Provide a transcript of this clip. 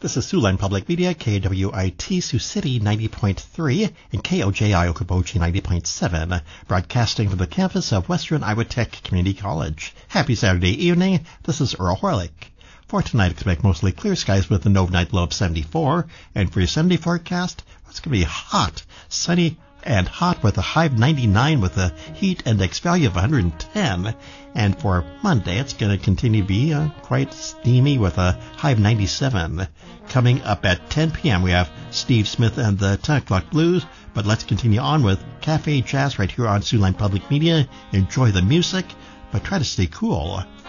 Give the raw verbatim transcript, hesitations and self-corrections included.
This is Siouxland Public Media, K W I T Sioux City ninety point three and K O J I Okoboji ninety point seven, broadcasting from the campus of Western Iowa Tech Community College. Happy Saturday evening. This is Earl Horlick. For tonight, expect mostly clear skies with an overnight low of seventy-four, and for your Sunday forecast, it's going to be hot, sunny, and hot with a high of ninety-nine with a heat index value of one hundred ten. And for Monday, it's going to continue to be uh, quite steamy with a high of ninety-seven. Coming up at ten p.m., we have Steve Smith and the ten o'clock Blues. But let's continue on with Cafe Jazz right here on Siouxland Public Media. Enjoy the music, but try to stay cool.